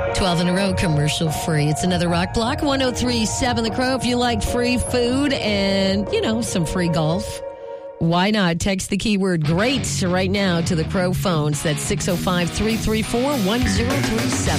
12 in a row, commercial free. It's another Rock Block, 103.7 The Crow. If you like free food and, some free golf, why not? Text the keyword GREAT right now to the Crow phones. That's 605-334-1037.